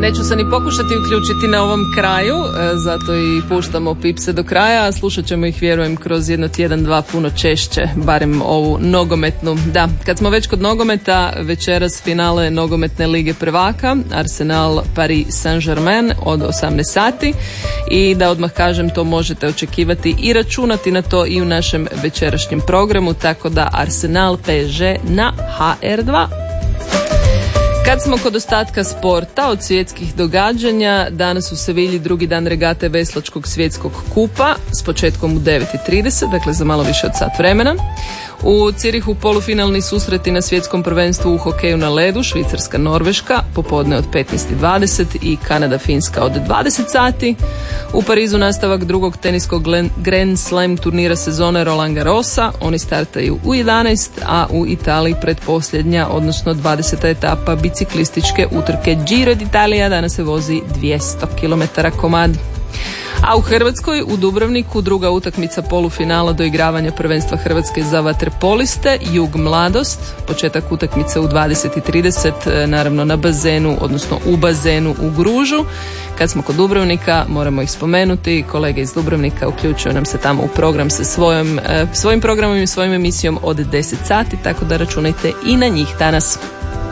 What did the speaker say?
Neću se ni pokušati uključiti na ovom kraju, zato i puštamo Pipse do kraja, a slušat ćemo ih, vjerujem, kroz jedno tjedan, dva puno češće, barem ovu nogometnu. Da, kad smo već kod nogometa, večeras finale nogometne lige prvaka, Arsenal Paris Saint-Germain od 18 sati i da odmah kažem, to možete očekivati i računati na to i u našem večerašnjem programu, tako da Arsenal PSG na HR2. Kad smo kod ostatka sporta od svjetskih događanja, danas u Sevilji drugi dan regate veslačkog svjetskog kupa s početkom u 9:30, dakle za malo više od sat vremena. U Cirihu polufinalni susreti na svjetskom prvenstvu u hokeju na ledu, Švicarska-Norveška, popodne od 15:20 i Kanada-Finska od 20 sati. U Parizu nastavak drugog teniskog Grand Slam turnira sezone Roland Garrosa, oni startaju u 11, a u Italiji pretposljednja, odnosno 20. etapa biciklističke utrke Giro d'Italia, danas se vozi 200 km komad. A u Hrvatskoj, u Dubrovniku, druga utakmica polufinala doigravanja prvenstva Hrvatske za vaterpoliste, Jug Mladost, početak utakmice u 20:30, naravno na bazenu, odnosno u bazenu u Gružu. Kad smo kod Dubrovnika, moramo ih spomenuti, kolege iz Dubrovnika uključuju nam se tamo u program sa svojim programom i svojim emisijom od 10 sati, tako da računajte i na njih danas.